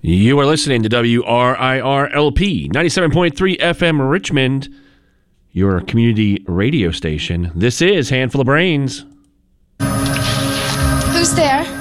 You are listening to WRIR-LP 97.3 FM Richmond, your community radio station. This is Handful of Brains. Who's there?